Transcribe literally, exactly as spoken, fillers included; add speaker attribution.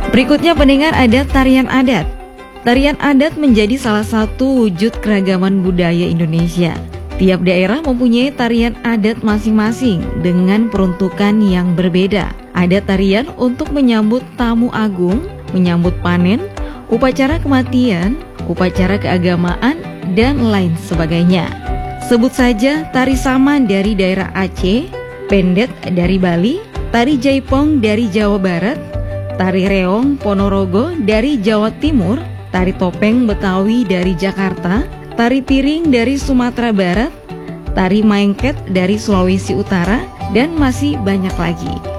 Speaker 1: Berikutnya pendengar, ada tarian adat. Tarian adat menjadi salah satu wujud keragaman budaya Indonesia. Tiap daerah mempunyai tarian adat masing-masing dengan peruntukan yang berbeda. Ada tarian untuk menyambut tamu agung, menyambut panen, upacara kematian, upacara keagamaan, dan lain sebagainya. Sebut saja tari saman dari daerah Aceh, pendet dari Bali, tari jaipong dari Jawa Barat, tari reong Ponorogo dari Jawa Timur, tari topeng Betawi dari Jakarta, tari piring dari Sumatera Barat, tari maengket dari Sulawesi Utara, dan masih banyak lagi.